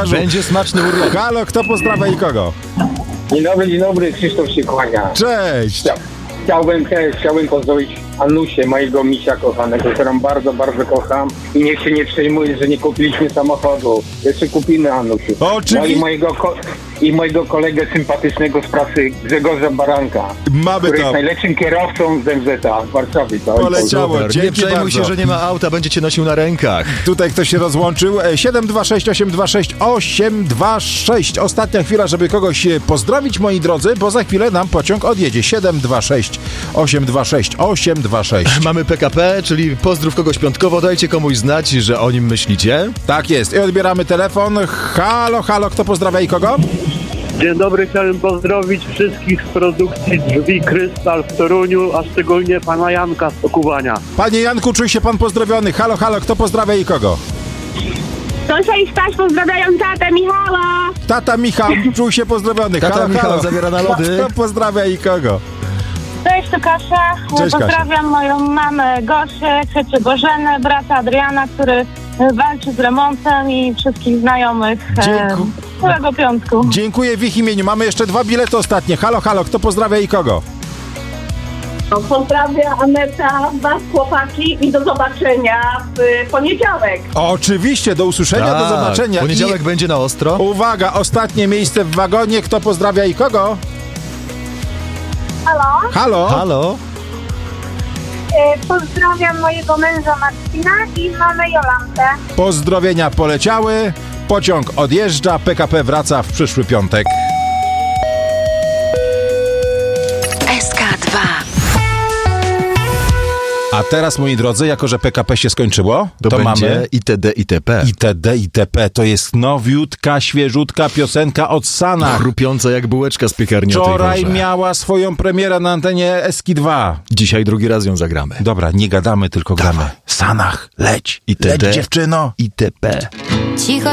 Łukaszu. Będzie smaczny urlop. Halo, kto pozdrawia i kogo? Dzień dobry, Krzysztof się kłania. Cześć. Chciałbym pozdrowić Anusię, mojego misia kochanego, którą bardzo, bardzo kocham i niech się nie przejmuje, że nie kupiliśmy samochodu. Jeszcze kupimy, Anusiu. Oczywiście. No i mojego kolegę sympatycznego z pracy, Grzegorza Baranka, Mamy który to. jest najlepszym kierowcą z MZ-a w Warszawie. Poleciało. Super. Nie Dzięki przejmuj bardzo. się, że nie ma auta, będzie cię nosił na rękach. Tutaj ktoś się rozłączył. 726 826 826. Ostatnia chwila, żeby kogoś pozdrowić, moi drodzy, bo za chwilę nam pociąg odjedzie. 726 826 826. Mamy PKP, czyli pozdrów kogoś piątkowo, dajcie komuś znać, że o nim myślicie. Tak jest. I odbieramy telefon. Halo, halo, kto pozdrawia i kogo? Dzień dobry, chciałem pozdrowić wszystkich z produkcji Drzwi Krystal w Toruniu, a szczególnie pana Janka z Okuwania. Panie Janku, czuj się pan pozdrowiony. Halo, halo, kto pozdrawia i kogo? Tosia i Staś pozdrawiają tatę Michała. Tata Michał, czuj się pozdrowiony. Tata Halo, Michał halo. zabiera na lody. Kto pozdrawia i kogo? Cześć, tu Kasia. Cześć, Pozdrawiam moją mamę Gosię, ciocię Bożenę, brata Adriana, który walczy z remontem i wszystkich znajomych. Całego piątku. Dziękuję w ich imieniu. Mamy jeszcze 2 bilety ostatnie. Halo, halo, kto pozdrawia i kogo? Pozdrawiam Aneta, was chłopaki i do zobaczenia w poniedziałek. Oczywiście, do usłyszenia, do zobaczenia. Poniedziałek będzie na ostro. Uwaga, ostatnie miejsce w wagonie. Kto pozdrawia i kogo? Halo? Halo? Halo? Pozdrawiam mojego męża Marcina i mamę Jolantę. Pozdrowienia poleciały. Pociąg odjeżdża. PKP wraca w przyszły piątek. SK2. A teraz, moi drodzy, jako że PKP się skończyło, To to będzie mamy itd. itp. itd. itp. To jest nowiutka, świeżutka piosenka od Sanach. Chrupiąca jak bułeczka z piekarni o tej Wczoraj porze. miała swoją premierę na antenie Eski2. Dzisiaj drugi raz ją zagramy. Dobra, nie gadamy, tylko gramy. Sanach, leć. itd. Leć, dziewczyno. itp. Cicho